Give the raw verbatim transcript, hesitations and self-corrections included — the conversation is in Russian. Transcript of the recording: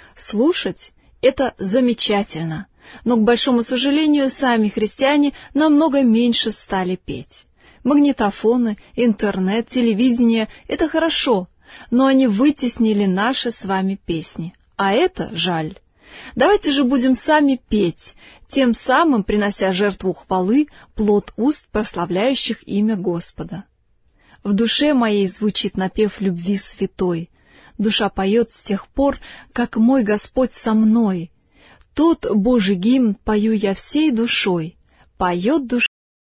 Слушать — это замечательно, но, к большому сожалению, сами христиане намного меньше стали петь. Магнитофоны, интернет, телевидение — это хорошо, но они вытеснили наши с вами песни, а это жаль. Давайте же будем сами петь, тем самым принося жертву хвалы, плод уст, прославляющих имя Господа. В душе моей звучит напев любви святой. Душа поет с тех пор, как мой Господь со мной. Тот Божий гимн пою я всей душой. Поет душа